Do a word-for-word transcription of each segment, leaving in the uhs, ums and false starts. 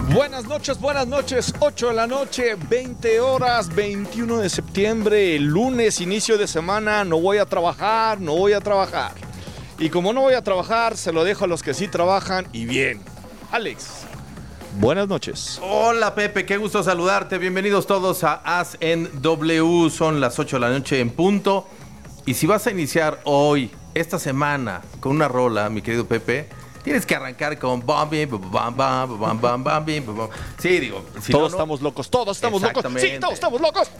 Buenas noches, buenas noches, ocho de la noche, veinte horas, veintiuno de septiembre, lunes, inicio de semana, no voy a trabajar, no voy a trabajar. Y como no voy a trabajar, se lo dejo a los que sí trabajan y bien. Alex, buenas noches. Hola Pepe, qué gusto saludarte, bienvenidos todos a As en W, son las ocho de la noche en punto. Y si vas a iniciar hoy, esta semana, con una rola, mi querido Pepe, tienes que arrancar con bam, bam, bam, bam, bam, bam, bam, bam. Sí, digo, si todos no, no... estamos locos, todos estamos locos. Sí, todos estamos locos.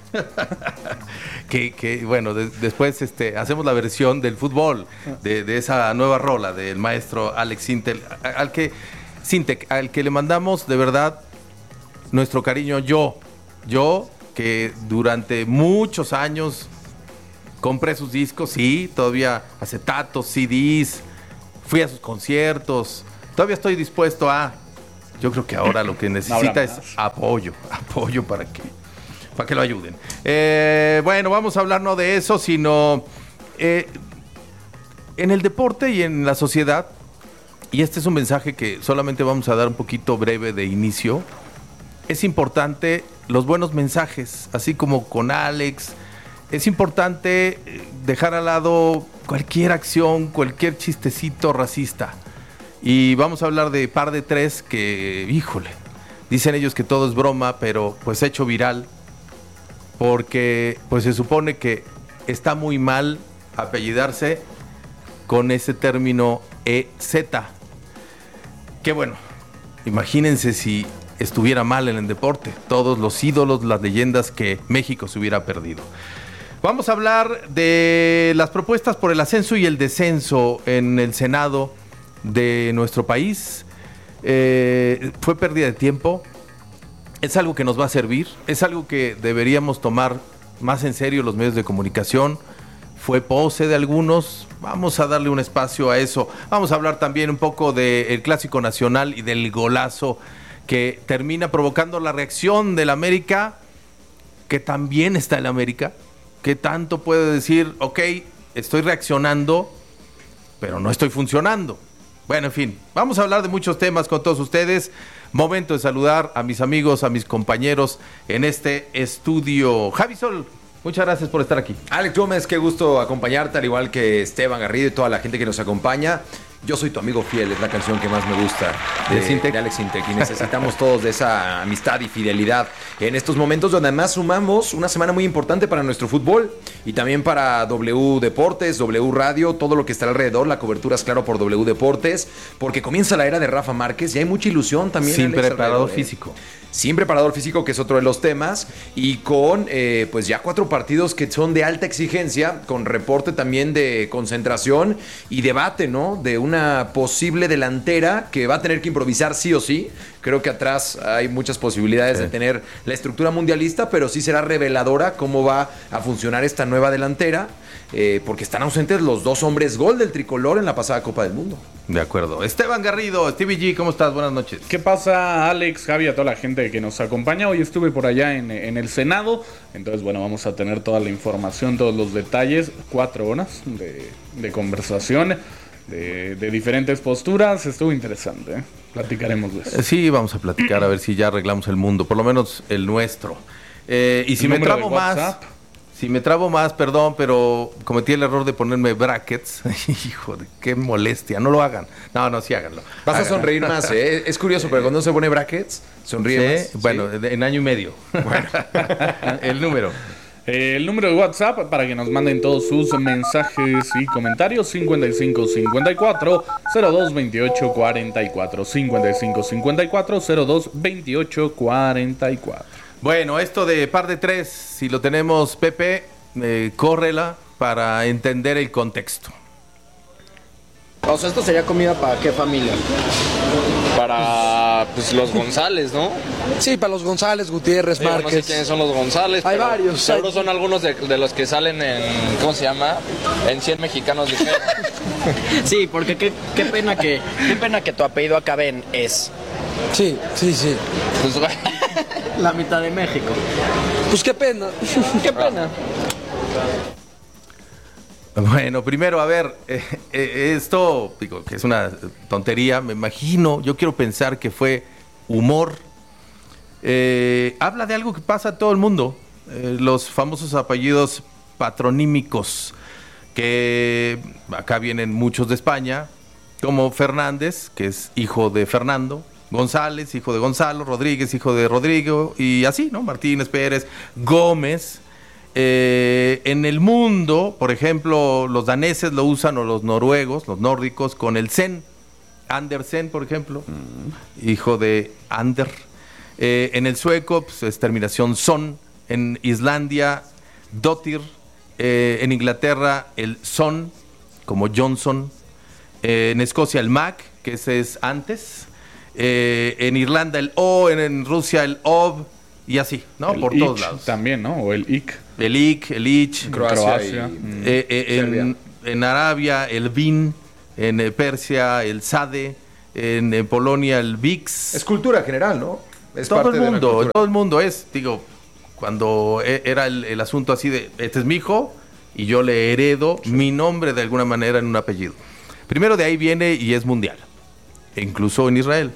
que, que bueno, de, después este, hacemos la versión del fútbol, de, de esa nueva rola del maestro Alex Sintek, al que, Sintek, al que le mandamos de verdad nuestro cariño. Yo, yo que durante muchos años compré sus discos, sí, todavía acetatos, C Ds, fui a sus conciertos, todavía estoy dispuesto a... Yo creo que ahora lo que necesita es apoyo, apoyo para que, para que lo ayuden. Eh, bueno, vamos a hablar no de eso, sino eh, en el deporte y en la sociedad, y este es un mensaje que solamente vamos a dar un poquito breve de inicio, es importante los buenos mensajes, así como con Alex. Es importante dejar al lado cualquier acción, cualquier chistecito racista. Y vamos a hablar de par de tres que, híjole, dicen ellos que todo es broma, pero pues hecho viral, porque pues se supone que está muy mal apellidarse con ese término E Z. Que bueno, imagínense si estuviera mal en el deporte, todos los ídolos, las leyendas que México se hubiera perdido. Vamos a hablar de las propuestas por el ascenso y el descenso en el Senado de nuestro país. Eh, fue pérdida de tiempo. Es algo que nos va a servir. Es algo que deberíamos tomar más en serio los medios de comunicación. Fue pose de algunos. Vamos a darle un espacio a eso. Vamos a hablar también un poco del Clásico Nacional y del golazo que termina provocando la reacción del América, que también está en la América. ¿Qué tanto puede decir, ok, estoy reaccionando, pero no estoy funcionando? Bueno, en fin, vamos a hablar de muchos temas con todos ustedes. Momento de saludar a mis amigos, a mis compañeros en este estudio. Javi Sol, muchas gracias por estar aquí. Alex Gómez, qué gusto acompañarte, al igual que Esteban Garrido y toda la gente que nos acompaña. Yo soy tu amigo fiel, es la canción que más me gusta de, de, de Alex Sintek, y necesitamos todos de esa amistad y fidelidad en estos momentos donde además sumamos una semana muy importante para nuestro fútbol y también para W Deportes, W Radio, todo lo que está alrededor. La cobertura es claro por W Deportes, porque comienza la era de Rafa Márquez y hay mucha ilusión también. Sin Alex, preparador eh. físico. Sin preparador físico, que es otro de los temas, y con eh, pues ya cuatro partidos que son de alta exigencia, con reporte también de concentración y debate, ¿no? De una posible delantera que va a tener que improvisar sí o sí. Creo que atrás hay muchas posibilidades sí. de tener la estructura mundialista, pero sí será reveladora cómo va a funcionar esta nueva delantera, eh, porque están ausentes los dos hombres gol del tricolor en la pasada Copa del Mundo. De acuerdo. Esteban Garrido, Stevie G, ¿cómo estás? Buenas noches. ¿Qué pasa, Alex, Javi, a toda la gente que nos acompaña? Hoy estuve por allá en, en el Senado, entonces, bueno, vamos a tener toda la información, todos los detalles, cuatro horas de, de conversación, de, de diferentes posturas. Estuvo interesante, ¿eh? Platicaremos de eso. Sí, vamos a platicar a ver si ya arreglamos el mundo, por lo menos el nuestro. Eh, y si me trabo más... Si me trabo más, perdón, pero cometí el error de ponerme brackets. Hijo de qué molestia, no lo hagan. No, no, sí háganlo. Vas háganlo. a sonreír más, ¿eh? Es curioso, pero cuando se pone brackets, sonríe ¿Sí? más. Bueno, ¿sí? en año y medio. Bueno, el número. Eh, el número de WhatsApp para que nos manden todos sus mensajes y comentarios: cincuenta y cinco cincuenta y cuatro cero dos veintiocho cuarenta y cuatro. cincuenta y cinco cincuenta y cuatro cero dos veintiocho cuarenta y cuatro. Bueno, esto de par de tres, si lo tenemos, Pepe, eh, córrela para entender el contexto. O sea, ¿esto sería comida para qué familia? Para pues los González, ¿no? Sí, para los González, Gutiérrez, Digo, Márquez. No sé quiénes son los González. Hay pero varios. Seguro hay... son algunos de, de los que salen en, ¿cómo se llama? En cien mexicanos ligeros. Sí, porque qué, qué pena que qué pena que tu apellido acabe en es. Sí, sí, sí. Pues, güey. La mitad de México. Pues qué pena. Qué pena. Bueno, primero, a ver, eh, eh, esto, digo, que es una tontería, me imagino, yo quiero pensar que fue humor eh, habla de algo que pasa a todo el mundo, eh, los famosos apellidos patronímicos, que acá vienen muchos de España, como Fernández, que es hijo de Fernando, González, hijo de Gonzalo, Rodríguez, hijo de Rodrigo, y así, ¿no? Martínez, Pérez, Gómez. Eh, en el mundo, por ejemplo, los daneses lo usan, o los noruegos, los nórdicos, con el Sen. Andersen, por ejemplo, mm. hijo de Ander. Eh, en el sueco, pues, es terminación son. En Islandia, Dottir. Eh, en Inglaterra, el son, como Johnson. Eh, en Escocia, el Mac, que ese es antes. Eh, en Irlanda, el O. En, en Rusia, el Ov. Y así, ¿no? El por ich todos lados. También, ¿no? O el Ik. El Ik, el Ich. Croacia. Croacia. Y, Eh, eh, Serbia. en, en Arabia, el Vin. En eh, Persia, el Sade. En, en Polonia, el Vix. Es cultura general, ¿no? Es todo parte el de la mundo, cultura. todo el mundo es, digo, cuando e- era el, el asunto así de, este es mi hijo y yo le heredo sí. mi nombre de alguna manera en un apellido. Primero de ahí viene y es mundial, e incluso en Israel.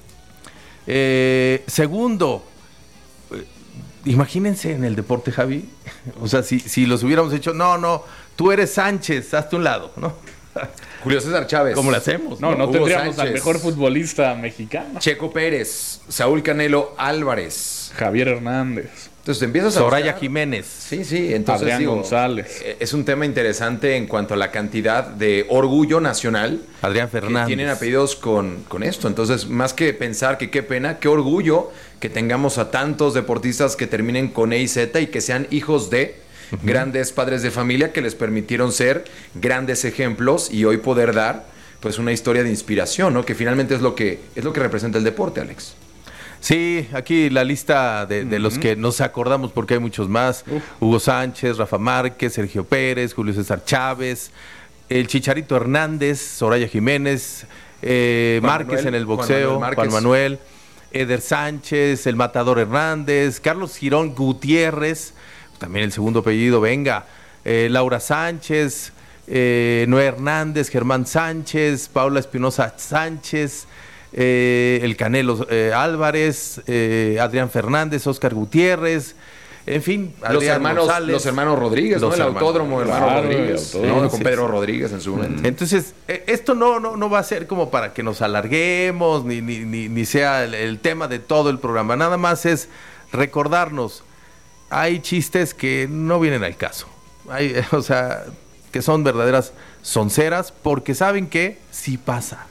Eh, segundo, eh, imagínense en el deporte, Javi, o sea, si, si los hubiéramos hecho, no, no, tú eres Sánchez, hazte un lado, ¿no? Julio César Chávez. ¿Cómo lo hacemos? No, no Hugo tendríamos Sánchez. al mejor futbolista mexicano. Checo Pérez, Saúl Canelo Álvarez. Javier Hernández. Entonces te empiezas a Soraya buscar. Jiménez. Sí, sí, entonces Adrián digo, González. eh, es un tema interesante en cuanto a la cantidad de orgullo nacional Adrián que Fernández. tienen apellidos con, con esto. Entonces, más que pensar que qué pena, qué orgullo que tengamos a tantos deportistas que terminen con E y Z y que sean hijos de uh-huh. grandes padres de familia que les permitieron ser grandes ejemplos y hoy poder dar pues una historia de inspiración, ¿no? Que finalmente es lo que es lo que representa el deporte, Alex. Sí, aquí la lista de, de uh-huh. los que nos acordamos, porque hay muchos más. Uf. Hugo Sánchez, Rafa Márquez, Sergio Pérez, Julio César Chávez, el Chicharito Hernández, Soraya Jiménez, eh, Márquez Manuel, en el boxeo, Juan Manuel, Juan Manuel, Eder Sánchez, el Matador Hernández, Carlos Girón Gutiérrez, también el segundo apellido, venga, eh, Laura Sánchez, eh, Noé Hernández, Germán Sánchez, Paula Espinosa Sánchez, Eh, el Canelo eh, Álvarez, eh, Adrián Fernández, Óscar Gutiérrez, en fin, los Adrián hermanos, González, los hermanos Rodríguez, los ¿no? El hermanos, autódromo, hermano claro, Rodríguez, el autódromo, ¿no? Con sí, Pedro sí. Rodríguez en su momento. Entonces, eh, esto no, no, no va a ser como para que nos alarguemos, ni, ni, ni, ni sea el, el tema de todo el programa, nada más es recordarnos, hay chistes que no vienen al caso, hay, o sea, que son verdaderas sonceras, porque saben que sí pasa.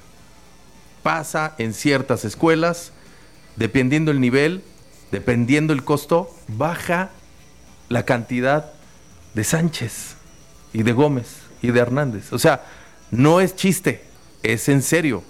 Pasa en ciertas escuelas, dependiendo el nivel, dependiendo el costo, baja la cantidad de Sánchez y de Gómez y de Hernández. O sea, no es chiste, es en serio.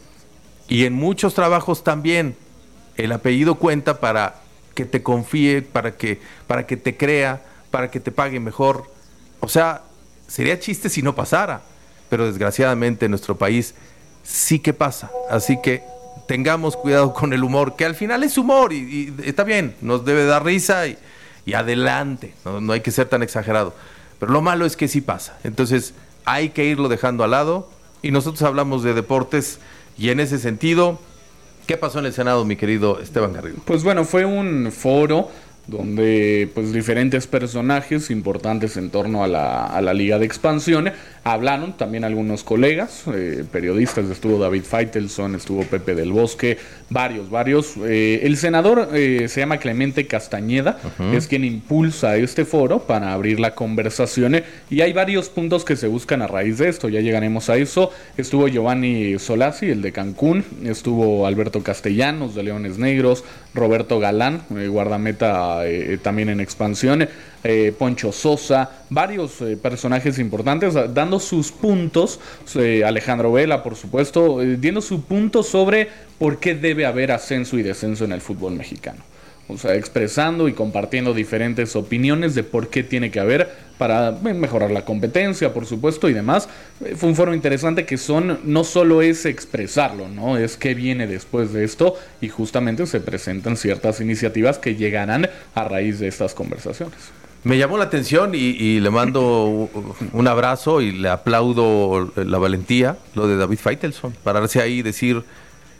Y en muchos trabajos también el apellido cuenta para que te confíe, para que, para que te crea, para que te pague mejor. O sea, sería chiste si no pasara, pero desgraciadamente en nuestro país sí que pasa, así que tengamos cuidado con el humor, que al final es humor y, y está bien, nos debe dar risa y, y adelante, no, no hay que ser tan exagerado, pero lo malo es que sí pasa, entonces hay que irlo dejando al lado y nosotros hablamos de deportes y en ese sentido, ¿qué pasó en el Senado, mi querido Esteban Garrido? Pues bueno, fue un foro donde pues diferentes personajes importantes en torno a la, a la Liga de Expansión hablaron, también algunos colegas, eh, periodistas, estuvo David Faitelson, estuvo Pepe del Bosque, varios, varios. Eh, el senador eh, se llama Clemente Castañeda, uh-huh. es quien impulsa este foro para abrir la conversación y hay varios puntos que se buscan a raíz de esto, ya llegaremos a eso. Estuvo Giovanni Solazzi, el de Cancún, estuvo Alberto Castellanos de Leones Negros, Roberto Galán, eh, guardameta eh, también en expansión, eh, Poncho Sosa, varios eh, personajes importantes dando sus puntos, eh, Alejandro Vela por supuesto, eh, dando su punto sobre por qué debe haber ascenso y descenso en el fútbol mexicano. O sea, expresando y compartiendo diferentes opiniones de por qué tiene que haber para mejorar la competencia, por supuesto, y demás. Fue un foro interesante que son, no solo es expresarlo, ¿no? Es qué viene después de esto y justamente se presentan ciertas iniciativas que llegarán a raíz de estas conversaciones. Me llamó la atención y, y le mando un abrazo y le aplaudo la valentía, lo de David Faitelson, pararse ahí y decir,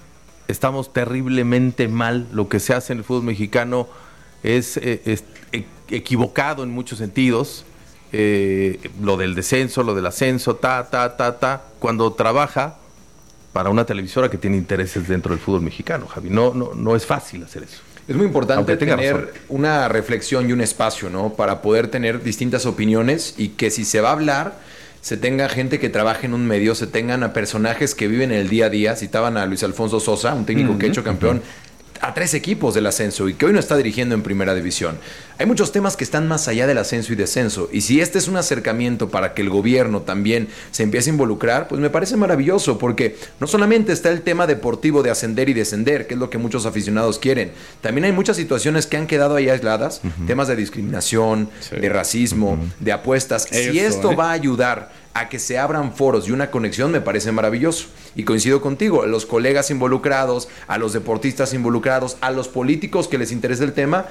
estamos terriblemente mal. Lo que se hace en el fútbol mexicano es, eh, es e- equivocado en muchos sentidos. Eh, lo del descenso, lo del ascenso, ta, ta, ta, ta, cuando trabaja para una televisora que tiene intereses dentro del fútbol mexicano, Javi. No, no, no es fácil hacer eso. Es muy importante tener razón. una reflexión y un espacio, ¿no? Para poder tener distintas opiniones y que si se va a hablar, se tenga gente que trabaje en un medio, se tengan a personajes que viven el día a día. Citaban a Luis Alfonso Sosa, un técnico uh-huh, que ha hecho campeón uh-huh. a tres equipos del ascenso y que hoy no está dirigiendo en primera división. Hay muchos temas que están más allá del ascenso y descenso, y si este es un acercamiento para que el gobierno también se empiece a involucrar, pues me parece maravilloso, porque no solamente está el tema deportivo de ascender y descender, que es lo que muchos aficionados quieren, también hay muchas situaciones que han quedado ahí aisladas, uh-huh. temas de discriminación, sí. de racismo, uh-huh. de apuestas. Eso, si esto ¿eh? va a ayudar a que se abran foros y una conexión, me parece maravilloso. Y coincido contigo, a los colegas involucrados, a los deportistas involucrados, a los políticos que les interesa el tema,